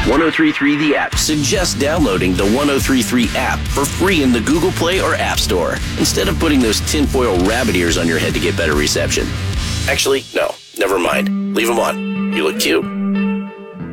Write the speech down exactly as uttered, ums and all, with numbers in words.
ten thirty-three The App suggests downloading the ten thirty-three app for free in the Google Play or App Store, instead of putting those tinfoil rabbit ears on your head to get better reception. Actually, no, never mind. Leave them on. You look cute.